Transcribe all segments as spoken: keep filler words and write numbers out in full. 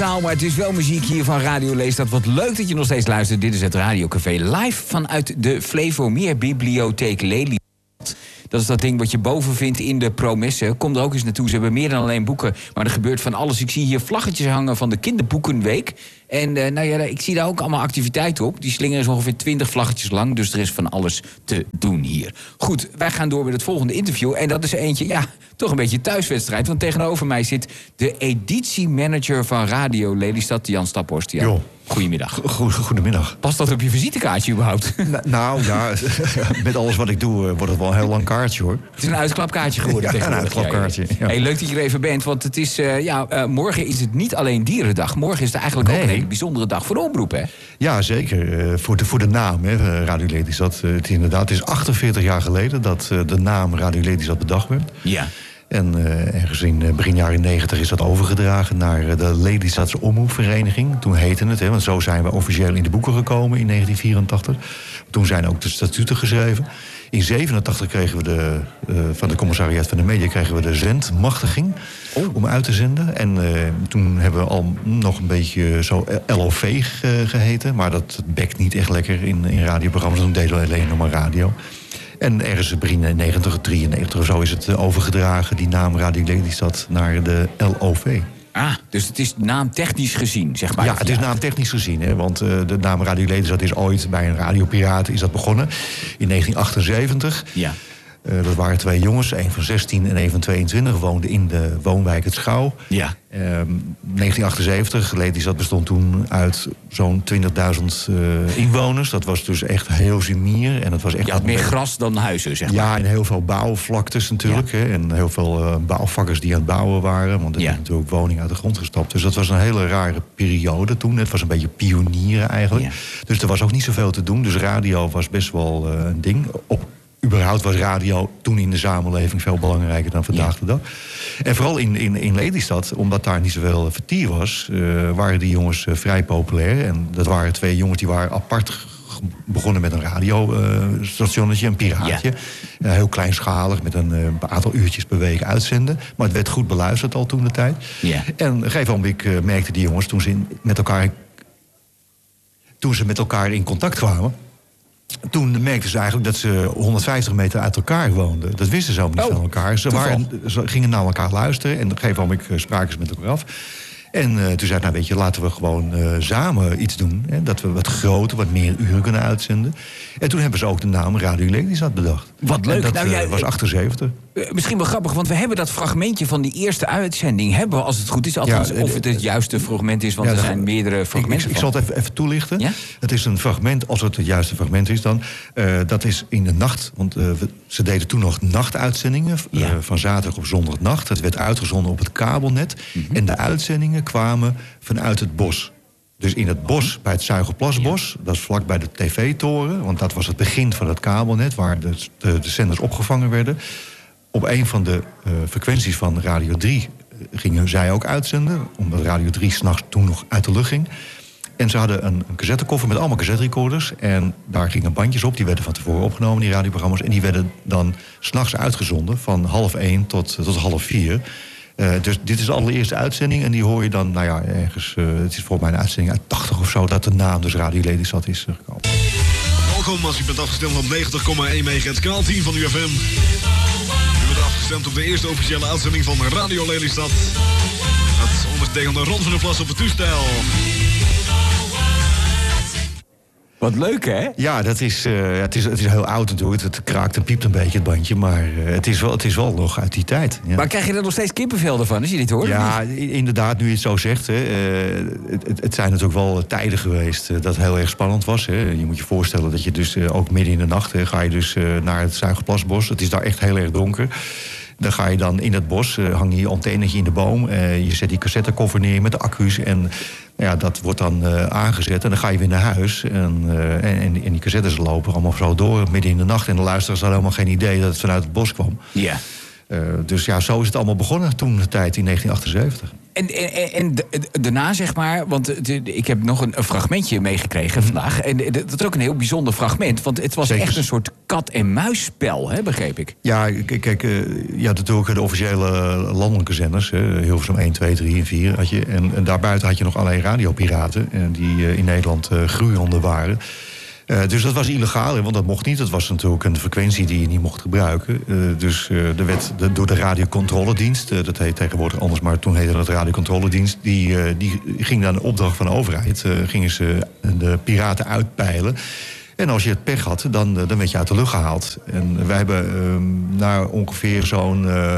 Nou, maar het is wel muziek hier van Radio Leestad. Wat leuk dat je nog steeds luistert. Dit is het Radiocafé live vanuit de Flevomeer Bibliotheek Lelystad. Dat is dat ding wat je boven vindt in de Promesse. Kom er ook eens naartoe. Ze hebben meer dan alleen boeken. Maar er gebeurt van alles. Ik zie hier vlaggetjes hangen van de Kinderboekenweek. En uh, nou ja, ik zie daar ook allemaal activiteiten op. Die slinger is ongeveer twintig vlaggetjes lang. Dus er is van alles te doen hier. Goed, wij gaan door met het volgende interview. En dat is eentje, ja, toch een beetje thuiswedstrijd. Want tegenover mij zit de editiemanager van Radio Lelystad, Jan Staphorst. Ja. Goedemiddag. Goed, goedemiddag. Past dat op je visitekaartje überhaupt? Nou, nou ja, met alles wat ik doe wordt het wel een heel lang kaartje, hoor. Het is een uitklapkaartje geworden. Ja, een uitklapkaartje. Ja. Hey, leuk dat je er even bent, want het is, uh, ja, uh, morgen is het niet alleen Dierendag. Morgen is het eigenlijk nee. ook een hele bijzondere dag voor de omroep, hè? Ja, zeker. Uh, voor, de, voor de naam, hè, Radio Lelystad. Uh, het, inderdaad, het is achtenveertig jaar geleden dat uh, de naam Radio Lelystad bedacht werd. Ja. En uh, ergens in uh, begin jaren negentig is dat overgedragen naar uh, de Lelystadse Omroepvereniging. Toen heette het, hè, want zo zijn we officieel in de boeken gekomen in negentien vierentachtig. Toen zijn ook de statuten geschreven. In zevenentachtig kregen we de, uh, van de commissariat van de media kregen we de zendmachtiging oh. om uit te zenden. En uh, toen hebben we al nog een beetje zo L O V ge, geheten. Maar dat bekt niet echt lekker in, in radioprogramma's. Dan deden we alleen nog maar radio. En ergens begin negentig, drieënnegentig of zo is het overgedragen, die naam Radio Lelystad, naar de L O V. Ah, dus het is naamtechnisch gezien, zeg maar. Ja, het is naamtechnisch gezien, hè, want uh, de naam Radio Lelystad is ooit bij een radiopiraat is dat begonnen in negentien achtenzeventig. Ja. Uh, dat waren twee jongens, een van zestien en een van tweeëntwintig, woonden in de woonwijk Het Schouw. Ja. Uh, negentien achtenzeventig, Lelystad bestond toen uit zo'n twintigduizend uh, inwoners. Dat was dus echt heel sumier. En het was echt Je had meer gras dan huizen, zeg maar. Ja, en heel veel bouwvlaktes natuurlijk. Ja. Hè, en heel veel uh, bouwvakkers die aan het bouwen waren. Want er ja. natuurlijk woningen uit de grond gestapt. Dus dat was een hele rare periode toen. Het was een beetje pionieren eigenlijk. Ja. Dus er was ook niet zoveel te doen. Dus radio was best wel uh, een ding. Op Überhaupt was radio toen in de samenleving veel belangrijker dan vandaag ja. de dag. En vooral in, in, in Lelystad, omdat daar niet zoveel vertier was, uh, waren die jongens uh, vrij populair. En dat waren twee jongens die waren apart begonnen met een radiostationnetje, uh, een piraatje. Ja. Uh, heel kleinschalig, met een uh, aantal uurtjes per week uitzenden. Maar het werd goed beluisterd al toen de tijd. Ja. En op een gegeven moment uh, merkten die jongens, toen ze in, met elkaar, toen ze met elkaar in contact kwamen, toen merkten ze eigenlijk dat ze honderdvijftig meter uit elkaar woonden. Dat wisten ze ook niet oh, van elkaar. Ze, waren, ze gingen naar elkaar luisteren en op een gegeven moment spraken ze met elkaar af. En uh, toen zei ik, nou weet je, laten we gewoon uh, samen iets doen. Hè, dat we wat groter, wat meer uren kunnen uitzenden. En toen hebben ze ook de naam Radio Lelystad bedacht. Wat leuk. En dat nou, uh, jij, was achtenzeventig. Uh, misschien wel grappig, want we hebben dat fragmentje van die eerste uitzending, hebben we, als het goed is. Althans, ja, of het het juiste fragment is, want ja, er zijn meerdere fragmenten. Ik, ik, ik zal het even, even toelichten. Ja? Het is een fragment, als het het juiste fragment is dan. Uh, dat is in de nacht, want uh, we, ze deden toen nog nachtuitzendingen. Ja. Uh, van zaterdag op zondagnacht. Het werd uitgezonden op het kabelnet. Mm-hmm. En de uitzendingen kwamen vanuit het bos. Dus in het bos, bij het Zuigerplasbos, ja. dat is vlak bij de tv-toren, want dat was het begin van het kabelnet, waar de, de, de zenders opgevangen werden. Op een van de uh, frequenties van Radio drie gingen zij ook uitzenden, omdat Radio drie 's nachts toen nog uit de lucht ging. En ze hadden een, een cassettekoffer met allemaal cassetterecorders. En daar gingen bandjes op, die werden van tevoren opgenomen, die radioprogramma's. En die werden dan 's nachts uitgezonden, van half één tot, tot half vier. Uh, dus dit is de allereerste uitzending en die hoor je dan, nou ja, ergens, uh, het is volgens mij een uitzending uit tachtig of zo, dat de naam dus Radio Lelystad is uh, gekomen. Welkom als u bent afgestemd op negentig komma één megahertz, kanaal tien van U F M. U bent afgestemd op de eerste officiële uitzending van Radio Lelystad. Het ondergetekende Ron van der Plas op het toestel. Wat leuk, hè? Ja, dat is, uh, het, is, het is heel oud natuurlijk. Het kraakt en piept een beetje, het bandje. Maar uh, het, is wel, het is wel nog uit die tijd. Ja. Maar krijg je er nog steeds kippenvel van, als je dit hoort? Ja, inderdaad, nu je het zo zegt. Hè, uh, het, het zijn natuurlijk wel tijden geweest uh, dat heel erg spannend was. Hè. Je moet je voorstellen dat je dus uh, ook midden in de nacht, hè, ga je dus uh, naar het Zuigerplasbos. Het is daar echt heel erg donker. Dan ga je dan in het bos, uh, hang je je antennetje in de boom. Uh, je zet die cassettekoffer neer met de accu's. En ja, dat wordt dan uh, aangezet. En dan ga je weer naar huis. En, uh, en, en die cassettes lopen allemaal zo door midden in de nacht. En de luisteraars hadden helemaal geen idee dat het vanuit het bos kwam. Ja. Uh, dus ja, zo is het allemaal begonnen toen de tijd in negentien achtenzeventig. En, en, en daarna, zeg maar, want de, ik heb nog een, een fragmentje meegekregen vandaag. En dat is ook een heel bijzonder fragment. Want het was Zeker. echt een soort kat-en-muisspel, hè, begreep ik. Ja, kijk, je had natuurlijk de officiële landelijke zenders. Hilversum één, twee, drie en vier had je. En, en daarbuiten had je nog allerlei radiopiraten. Die in Nederland uh, groeiende waren. Uh, dus dat was illegaal, want dat mocht niet. Dat was natuurlijk een frequentie die je niet mocht gebruiken. Uh, dus uh, er werd de, door de radiocontroledienst, uh, dat heet tegenwoordig anders, maar toen heette dat radiocontroledienst, die, uh, die ging dan de opdracht van de overheid, uh, gingen ze de piraten uitpeilen. En als je het pech had, dan, dan werd je uit de lucht gehaald. En wij hebben uh, na ongeveer zo'n uh,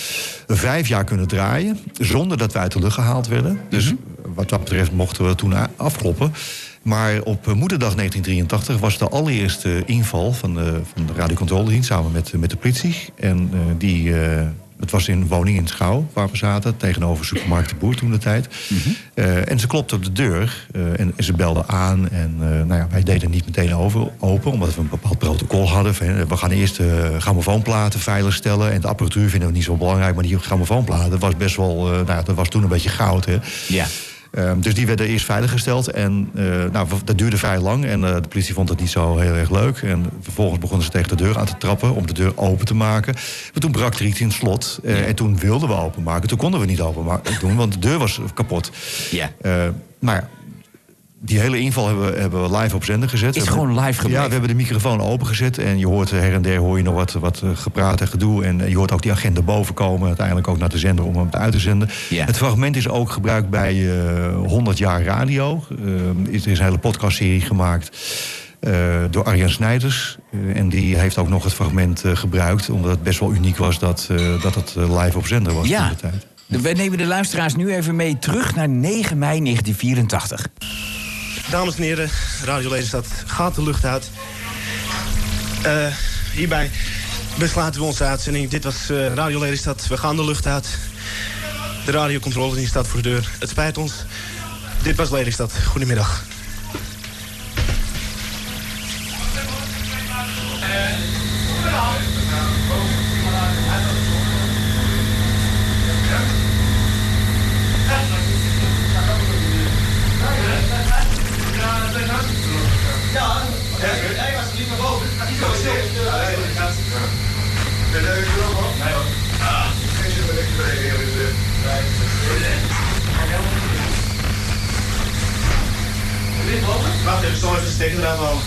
vijf jaar kunnen draaien, zonder dat we uit de lucht gehaald werden. Dus mm-hmm. wat dat betreft mochten we toen afkloppen. Maar op Moederdag negentien drieëntachtig was de allereerste inval van de, van de radiocontroledienst samen met, met de politie. En uh, die, uh, het was in een woning in Schouw waar we zaten, tegenover Supermarkt de Boer toen de tijd. Mm-hmm. Uh, en ze klopte op de deur uh, en, en ze belden aan. En uh, nou ja, wij deden niet meteen over, open, omdat we een bepaald protocol hadden. Van, we gaan eerst uh, grammofoonplaten veiligstellen. En de apparatuur vinden we niet zo belangrijk, maar die grammofoonplaten was best wel, uh, nou ja, dat was toen een beetje goud, hè. Ja. Um, dus die werden eerst veiliggesteld. En uh, nou, dat duurde vrij lang. En uh, de politie vond het niet zo heel erg leuk. En vervolgens begonnen ze tegen de deur aan te trappen om de deur open te maken. Maar toen brak er iets in het slot. Uh, ja. En toen wilden we openmaken. Toen konden we niet openmaken, want de deur was kapot. Ja. Uh, maar die hele inval hebben we, hebben we live op zender gezet. Is we gewoon hebben, live gebleven? Ja, we hebben de microfoon opengezet. En je hoort her en der hoor je nog wat, wat gepraat en gedoe. En je hoort ook die agenda boven komen. Uiteindelijk ook naar de zender om hem uit te zenden. Ja. Het fragment is ook gebruikt bij uh, honderd jaar radio. Uh, er is een hele podcastserie gemaakt uh, door Arjan Snijders. Uh, en die heeft ook nog het fragment uh, gebruikt. Omdat het best wel uniek was dat, uh, dat het uh, live op zender was. Ja. In de tijd. We nemen de luisteraars nu even mee terug naar negen mei negentien vierentachtig. Dames en heren, Radio Lelystad gaat de lucht uit. Uh, hierbij besluiten we onze uitzending. Dit was uh, Radio Lelystad. We gaan de lucht uit. De radiocontroledienst staat voor de deur. Het spijt ons. Dit was Lelystad. Goedemiddag. Wacht even, ik zal even de stekker eraan halen.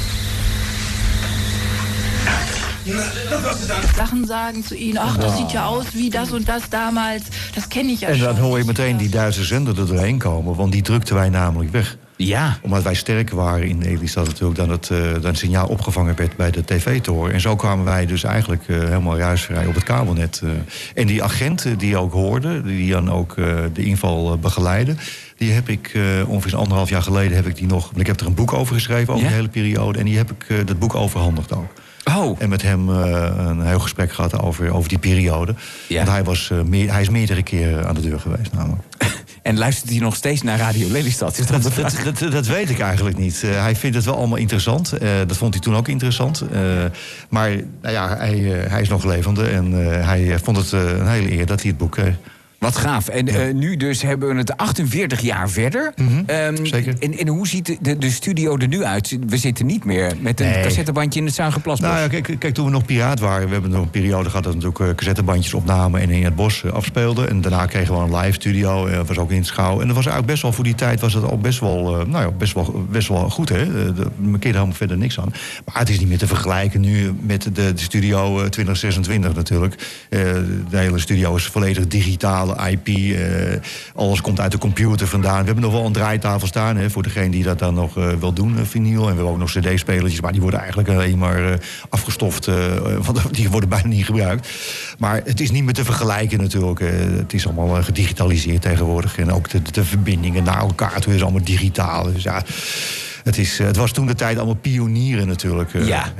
Dat was het dan. Sachen sagen zu ihnen, ach, das sieht ja aus wie das und das damals. Das kenne ich ja en schon. dan hoor je meteen die Duitse zender er doorheen komen, want die drukten wij namelijk weg. Ja. Omdat wij sterker waren in Lelystad natuurlijk, dan het, uh, dan het signaal opgevangen werd bij de tv-toren. En zo kwamen wij dus eigenlijk uh, helemaal ruisvrij op het kabelnet. Uh. En die agenten die ook hoorden, die dan ook uh, de inval uh, begeleiden, die heb ik uh, ongeveer anderhalf jaar geleden heb ik die nog. Want ik heb er een boek over geschreven over ja? de hele periode. En die heb ik uh, dat boek overhandigd ook. Oh. En met hem uh, een heel gesprek gehad over, over die periode. Ja. Want hij, was, uh, meer, hij is meerdere keren aan de deur geweest namelijk. En luistert hij nog steeds naar Radio Lelystad? Is dat, dat, dat, dat, dat weet ik eigenlijk niet. Uh, hij vindt het wel allemaal interessant. Uh, dat vond hij toen ook interessant. Uh, maar nou ja, hij, uh, hij is nog levende. En uh, hij vond het uh, een hele eer dat hij het boek kreeg. Wat gaaf. En ja. uh, nu dus hebben we het achtenveertig jaar verder. Mm-hmm, um, zeker. En, en hoe ziet de, de studio er nu uit? We zitten niet meer met een nee. cassettebandje in het Zuigerplasbos. Nou ja, kijk, kijk, toen we nog piraat waren, we hebben nog een periode gehad dat we natuurlijk uh, cassettebandjes opnamen en in het bos uh, afspeelden. En daarna kregen we een live studio, uh, was ook in het Schouw. En dat was eigenlijk best wel, voor die tijd was het al best wel, uh, nou ja, best wel, best wel goed, hè. Uh, de, we keerden helemaal verder niks aan. Maar het is niet meer te vergelijken nu met de, de studio uh, twintig zesentwintig natuurlijk. Uh, de hele studio is volledig digitale I P. Uh, alles komt uit de computer vandaan. We hebben nog wel een draaitafel staan, hè, voor degene die dat dan nog uh, wil doen, uh, vinyl. En we hebben ook nog cd-spelertjes, maar die worden eigenlijk alleen maar uh, afgestoft. Uh, want die worden bijna niet gebruikt. Maar het is niet meer te vergelijken natuurlijk. Uh, het is allemaal uh, gedigitaliseerd tegenwoordig. En ook de, de verbindingen naar elkaar, het is allemaal digitaal. Dus ja, het, is, uh, het was toen de tijd allemaal pionieren natuurlijk. Uh, ja. ja.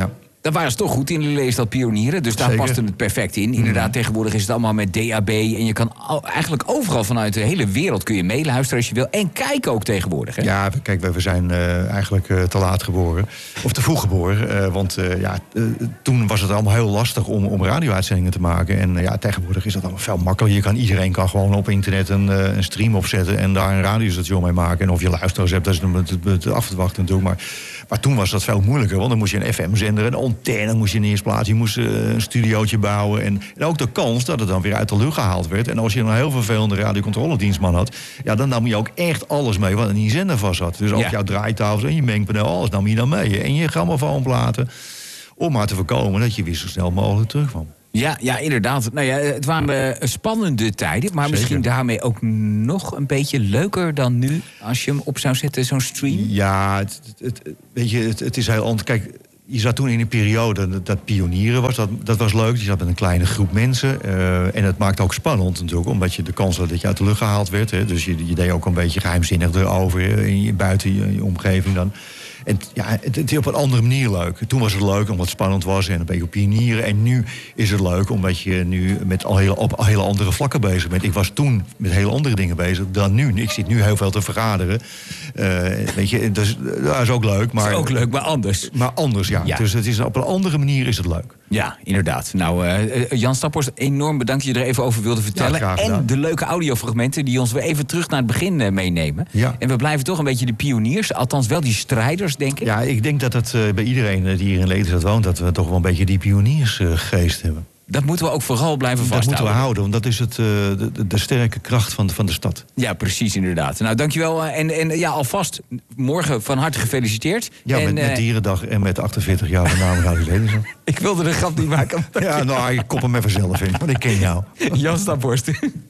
daar waren ze toch goed in de Lelystad pionieren. Dus daar Zeker. paste het perfect in. Inderdaad, mm. tegenwoordig is het allemaal met D A B. En je kan al, eigenlijk overal vanuit de hele wereld kun je meeluisteren als je wil. En kijken ook tegenwoordig. Hè? Ja, kijk, we zijn uh, eigenlijk uh, te laat geboren. Of te vroeg geboren. Uh, want uh, ja, uh, toen was het allemaal heel lastig om, om radio-uitzendingen te maken. En uh, ja, tegenwoordig is dat allemaal veel makkelijker. Je kan, iedereen kan gewoon op internet een, uh, een stream opzetten en daar een radiostation mee maken. En of je luisteraars hebt, dat is het af te wachten natuurlijk. Maar, maar toen was dat veel moeilijker. Want dan moest je een F M-zender, een antenne moest je in eerste plaats. Je moest uh, een studiootje bouwen. En, en ook de kans dat het dan weer uit de lucht gehaald werd. En als je een heel vervelende radiocontroledienstman had, ja, dan nam je ook echt alles mee wat in die zender vast zat. Dus ook ja. jouw draaitafels en je mengpaneel, alles nam je dan mee. En je grammofoonplaten. Om maar te voorkomen dat je weer zo snel mogelijk terugkwam. Ja, ja, inderdaad. Nou ja, het waren uh, spannende tijden, maar Zeker. misschien daarmee ook nog een beetje leuker dan nu als je hem op zou zetten, zo'n stream? Ja, het, het, het, weet je, het, het is heel anders. Kijk, je zat toen in een periode dat, dat pionieren was, dat, dat was leuk. Je zat met een kleine groep mensen. Uh, en het maakte ook spannend natuurlijk, omdat je de kans had dat je uit de lucht gehaald werd. Hè. Dus je, je deed ook een beetje geheimzinnig erover in je, buiten je, je omgeving dan. En ja, het, het is op een andere manier leuk. Toen was het leuk omdat het spannend was en een beetje op pionieren. En nu is het leuk omdat je nu met al hele, op hele andere vlakken bezig bent. Ik was toen met hele andere dingen bezig dan nu. Ik zit nu heel veel te vergaderen. Uh, weet je, dat is, dat is ook leuk. Maar, is ook leuk, maar anders. Maar anders, ja. ja. Dus het is, op een andere manier is het leuk. Ja, inderdaad. Nou, uh, Jan Staphorst, enorm bedankt dat je er even over wilde vertellen. Ja, en de leuke audiofragmenten die ons weer even terug naar het begin uh, meenemen. Ja. En we blijven toch een beetje de pioniers, althans wel die strijders, denk ik. Ja, ik denk dat het uh, bij iedereen die hier in Lelystad woont, dat we toch wel een beetje die pioniersgeest uh, hebben. Dat moeten we ook vooral blijven vasthouden. Dat moeten we houden, want dat is het, uh, de, de sterke kracht van, van de stad. Ja, precies, inderdaad. Nou, dankjewel. En, en ja, alvast morgen van harte gefeliciteerd. Ja, en, met, met Dierendag en met achtenveertig jaar van naam Radio Lelystad. Ik wilde de grap niet maken. Ja, nou, ik kop hem even zelf in, want ik ken jou. Jan Staphorst.